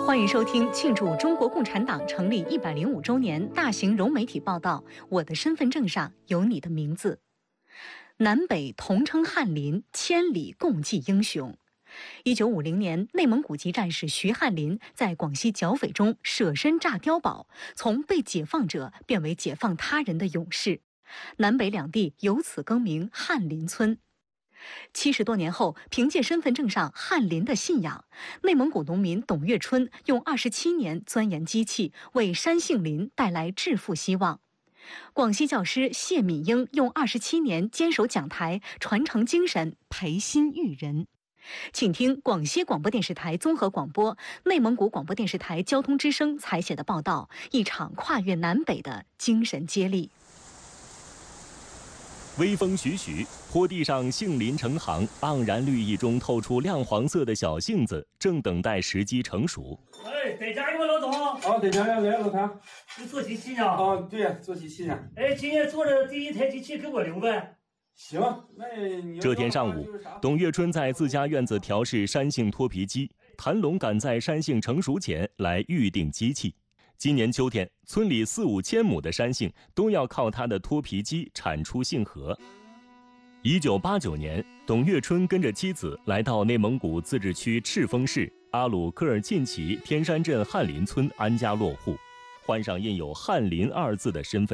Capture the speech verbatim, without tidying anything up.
欢迎收听庆祝中国共产党成立一百零五周年大型融媒体报道《我的身份证上有你的名字》。南北同称翰林，千里共济英雄。一九五零年，内蒙古籍战士徐翰林在广西剿匪中舍身炸碉堡，从被解放者变为解放他人的勇士。南北两地由此更名翰林村。七十多年后，凭借身份证上翰林的信仰，内蒙古农民董月春用二十七年钻研机器，为山杏林带来致富希望。广西教师谢敏英用二十七年坚守讲台，传承精神，培心育人。请听广西广播电视台综合广播、内蒙古广播电视台交通之声采写的报道：一场跨越南北的精神接力。 微风徐徐，坡地上杏林成行，盎然绿意中透出亮黄色的小杏子，正等待时机成熟。 哎，在家有没有老总？ 啊，在家来来，老谭。 你做机器呢？ 啊，对呀，做机器呢。 哎，今年做的第一台机器给我留呗。 行，那你这天上午，董月春在自家院子调试山杏脱皮机，谭龙赶在山杏成熟前来预定机器。今年秋天，村里四五千亩的山杏都要靠他的脱皮机产出杏核。一九八九年，董月春跟着妻子来到内蒙古自治区赤峰市阿鲁科尔沁旗天山镇翰林村安家落户，换上印有翰林二字的身份